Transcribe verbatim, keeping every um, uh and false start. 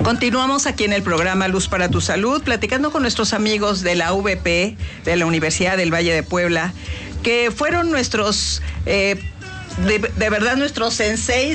Continuamos aquí en el programa Luz para tu Salud, platicando con nuestros amigos de la U V P, de la Universidad del Valle de Puebla, que fueron nuestros, eh, de, de verdad, nuestros senseis